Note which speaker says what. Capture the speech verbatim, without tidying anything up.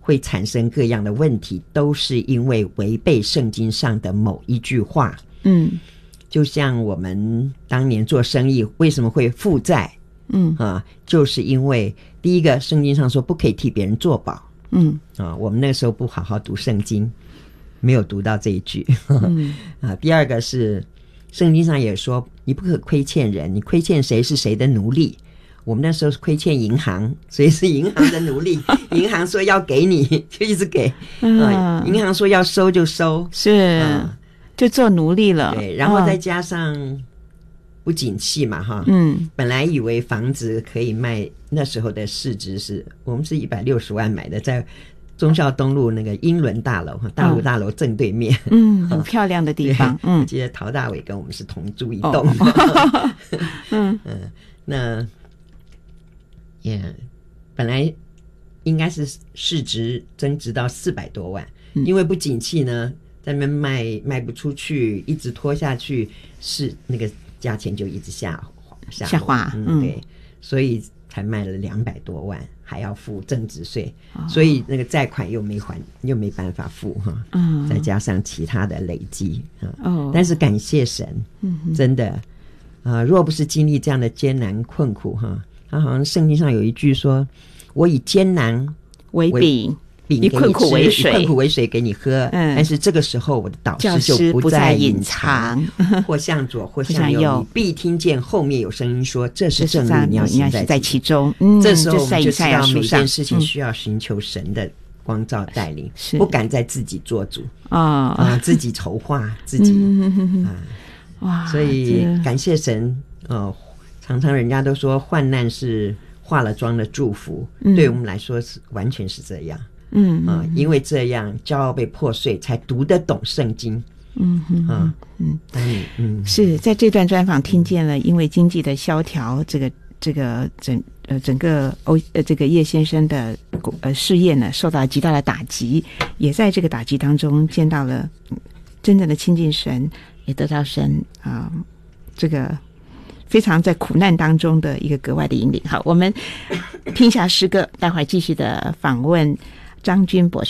Speaker 1: 会产生各样的问题，都是因为违背圣经上的某一句话。
Speaker 2: 嗯，
Speaker 1: 就像我们当年做生意为什么会负债，
Speaker 2: 嗯
Speaker 1: 啊，就是因为第一个圣经上说不可以替别人作保，
Speaker 2: 嗯
Speaker 1: 啊，我们那时候不好好读圣经，没有读到这一句。
Speaker 2: 嗯
Speaker 1: 啊，第二个是圣经上也说你不可亏欠人，你亏欠谁是谁的奴隶。我们那时候是亏欠银行，所以是银行的奴隶。银行说要给你就一直给，
Speaker 2: 嗯、
Speaker 1: 呃，银行说要收就收，
Speaker 2: 是、
Speaker 1: 呃、
Speaker 2: 就做奴隶了。
Speaker 1: 对，然后再加上不景气嘛，哈，
Speaker 2: 嗯，
Speaker 1: 本来以为房子可以卖，那时候的市值是我们是一百六十万买的，在忠孝东路那个英伦大楼，大陆大楼正对面，
Speaker 2: 嗯，很漂亮的地方。嗯，
Speaker 1: 我记得陶大伟跟我们是同住一栋。
Speaker 2: 哦、嗯
Speaker 1: 嗯，那也、yeah, 本来应该是市值增值到四百多万、嗯，因为不景气呢，在那边卖卖不出去，一直拖下去，是那个价钱就一直下下
Speaker 2: 下滑。
Speaker 1: 嗯，对，所以才卖了两百多万，还要付增值税、
Speaker 2: 哦，
Speaker 1: 所以那个债款又没还，又没办法付哈。
Speaker 2: 嗯，
Speaker 1: 再加上其他的累积啊。
Speaker 2: 哦，
Speaker 1: 但是感谢神，
Speaker 2: 嗯，
Speaker 1: 真的啊、呃，若不是经历这样的艰难困苦哈。他好像圣经上有一句说，我以艰难
Speaker 2: 为饼，
Speaker 1: 饼
Speaker 2: 以困苦为水，
Speaker 1: 以困苦为水给你喝、
Speaker 2: 嗯、
Speaker 1: 但是这个时候我的导
Speaker 2: 师
Speaker 1: 就不再
Speaker 2: 隐
Speaker 1: 藏，或向左或向右，你必听见后面有声音说这是正路，你要行
Speaker 2: 在其中、嗯、
Speaker 1: 这时候我们就知道每件事情
Speaker 2: 嗯、
Speaker 1: 需要寻求神的光照带领，不敢再自己做主、
Speaker 2: 哦、
Speaker 1: 啊，自己筹划自己、
Speaker 2: 嗯、
Speaker 1: 啊，
Speaker 2: 哇！
Speaker 1: 所以感谢神哦。常常人家都说患难是化了妆的祝福、嗯、对我们来说是完全是这样。
Speaker 2: 嗯
Speaker 1: 啊、呃，因为这样骄傲被破碎，才读得懂圣经。
Speaker 2: 嗯嗯
Speaker 1: 啊
Speaker 2: 嗯
Speaker 1: 嗯嗯，
Speaker 2: 是在这段专访听见了，因为经济的萧条，这个这个整呃整个欧呃这个叶先生的呃事业呢受到极大的打击，也在这个打击当中见到了、嗯、真正的亲近神，也得到神啊、呃、这个。非常在苦难当中的一个格外的引领。好，我们听一下诗歌，待会儿继续的访问张军博士。